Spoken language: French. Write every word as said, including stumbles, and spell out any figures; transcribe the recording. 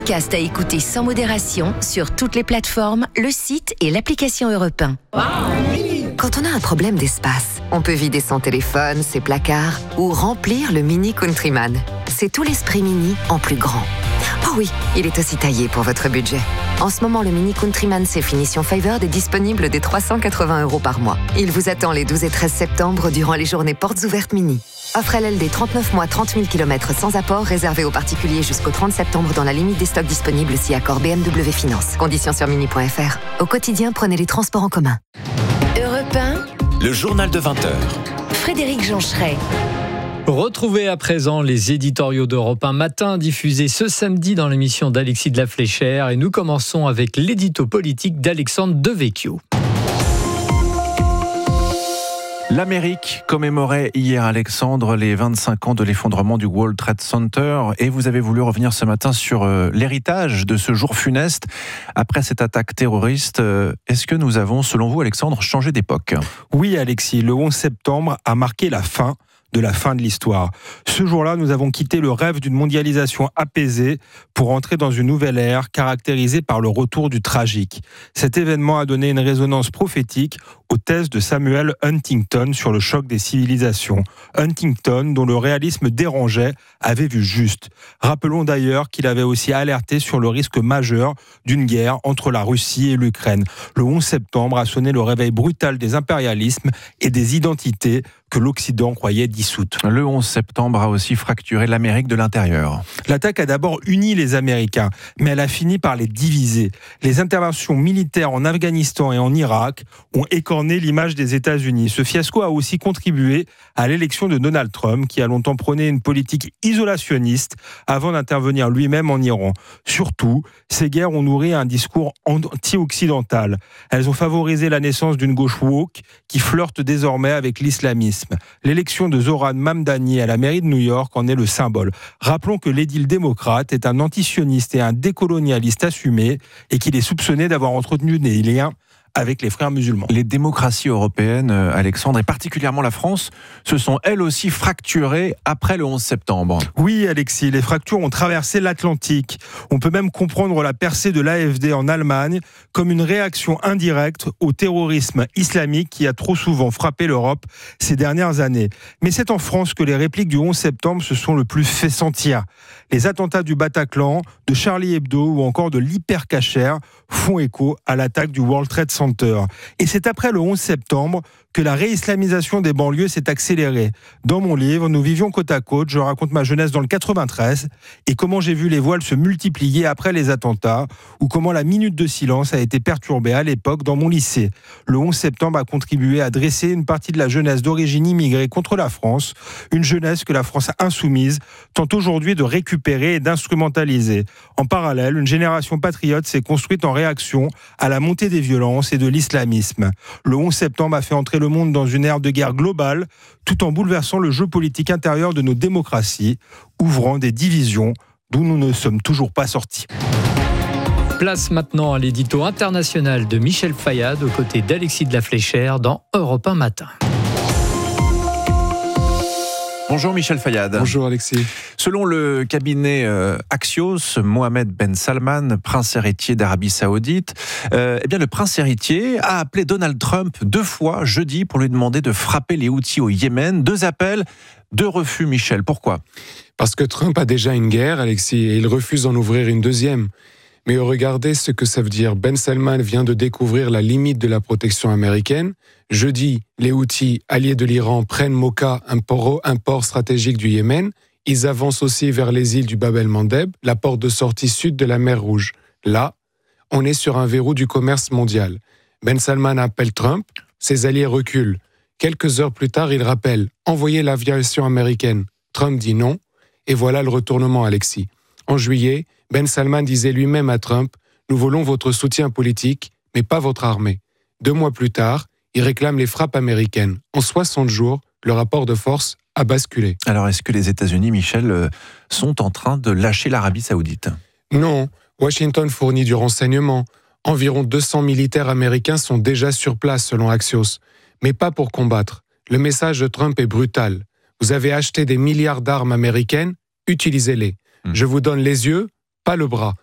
Podcast à écouter sans modération sur toutes les plateformes, le site et l'application Europe un. Quand on a un problème d'espace, on peut vider son téléphone, ses placards ou remplir le Mini Countryman. C'est tout l'esprit Mini en plus grand. Oh oui, il est aussi taillé pour votre budget. En ce moment, le Mini Countryman C Finition Favored est disponible dès trois cent quatre-vingts euros par mois. Il vous attend les douze et treize septembre durant les journées portes ouvertes Mini. Offre L L D trente-neuf mois, trente mille kilomètres sans apport, réservé aux particuliers jusqu'au trente septembre dans la limite des stocks disponibles si accord B M W Finance. Conditions sur mini point f r. Au quotidien, prenez les transports en commun. Europe un. Le journal de vingt heures. Frédéric Joncheret. Retrouvez à présent les éditoriaux d'Europe un Matin diffusés ce samedi dans l'émission d'Alexis de la Fléchère. Et nous commençons avec l'édito politique d'Alexandre Devecchio. L'Amérique commémorait hier, Alexandre, les vingt-cinq ans de l'effondrement du World Trade Center et vous avez voulu revenir ce matin sur euh, l'héritage de ce jour funeste. Après cette attaque terroriste, euh, est-ce que nous avons, selon vous, Alexandre, changé d'époque ? Oui, Alexis, le onze septembre a marqué la fin de la fin de l'histoire. Ce jour-là, nous avons quitté le rêve d'une mondialisation apaisée pour entrer dans une nouvelle ère caractérisée par le retour du tragique. Cet événement a donné une résonance prophétique aux thèses de Samuel Huntington sur le choc des civilisations. Huntington, dont le réalisme dérangeait, avait vu juste. Rappelons d'ailleurs qu'il avait aussi alerté sur le risque majeur d'une guerre entre la Russie et l'Ukraine. Le onze septembre a sonné le réveil brutal des impérialismes et des identités que l'Occident croyait dissoutes. Le onze septembre a aussi fracturé l'Amérique de l'intérieur. L'attaque a d'abord uni les Américains, mais elle a fini par les diviser. Les interventions militaires en Afghanistan et en Irak ont écorné l'image des États-Unis. Ce fiasco a aussi contribué à l'élection de Donald Trump, qui a longtemps prôné une politique isolationniste avant d'intervenir lui-même en Iran. Surtout, ces guerres ont nourri un discours anti-occidental. Elles ont favorisé la naissance d'une gauche woke qui flirte désormais avec l'islamisme. L'élection de Zoran Mamdani à la mairie de New York en est le symbole. Rappelons que l'édile démocrate est un antisioniste et un décolonialiste assumé et qu'il est soupçonné d'avoir entretenu des liens avec les frères musulmans. Les démocraties européennes, Alexandre, et particulièrement la France, se sont elles aussi fracturées après le onze septembre. Oui, Alexis, les fractures ont traversé l'Atlantique. On peut même comprendre la percée de l'A F D en Allemagne comme une réaction indirecte au terrorisme islamique qui a trop souvent frappé l'Europe ces dernières années. Mais c'est en France que les répliques du onze septembre se sont le plus fait sentir. Les attentats du Bataclan, de Charlie Hebdo ou encore de l'Hypercacher font écho à l'attaque du World Trade Center. Et c'est après le onze septembre que la réislamisation des banlieues s'est accélérée. Dans mon livre, Nous vivions côte à côte, je raconte ma jeunesse dans le quatre-vingt-treize et comment j'ai vu les voiles se multiplier après les attentats ou comment la minute de silence a été perturbée à l'époque dans mon lycée. Le onze septembre a contribué à dresser une partie de la jeunesse d'origine immigrée contre la France, une jeunesse que la France insoumise tente aujourd'hui de récupérer et d'instrumentaliser. En parallèle, une génération patriote s'est construite en réaction à la montée des violences et de l'islamisme. Le onze septembre a fait entrer le monde dans une ère de guerre globale, tout en bouleversant le jeu politique intérieur de nos démocraties, ouvrant des divisions d'où nous ne sommes toujours pas sortis. Place maintenant à l'édito international de Michel Fayad aux côtés d'Alexis de la Fléchère dans Europe un Matin. Bonjour Michel Fayad. Bonjour Alexis. Selon le cabinet euh, Axios, Mohamed Ben Salman, prince héritier d'Arabie Saoudite, euh, eh bien le prince héritier a appelé Donald Trump deux fois jeudi pour lui demander de frapper les Houthis au Yémen. Deux appels, deux refus, Michel. Pourquoi ? Parce que Trump a déjà une guerre, Alexis, et il refuse d'en ouvrir une deuxième. Mais regardez ce que ça veut dire. Ben Salman vient de découvrir la limite de la protection américaine. Jeudi, les Houthis, alliés de l'Iran, prennent Mocha, un port, un port stratégique du Yémen. Ils avancent aussi vers les îles du Bab el-Mandeb, la porte de sortie sud de la mer Rouge. Là, on est sur un verrou du commerce mondial. Ben Salman appelle Trump, ses alliés reculent. Quelques heures plus tard, il rappelle « Envoyez l'aviation américaine ». Trump dit non, et voilà le retournement, Alexis. En juillet, Ben Salman disait lui-même à Trump « Nous voulons votre soutien politique, mais pas votre armée ». Deux mois plus tard, il réclame les frappes américaines. En soixante jours, le rapport de force a basculé. Alors, est-ce que les États-Unis, Michel, sont en train de lâcher l'Arabie Saoudite ? Non, Washington fournit du renseignement. Environ deux cents militaires américains sont déjà sur place, selon Axios. Mais pas pour combattre. Le message de Trump est brutal. Vous avez acheté des milliards d'armes américaines, utilisez-les. Mmh. Je vous donne les yeux, pas le bras.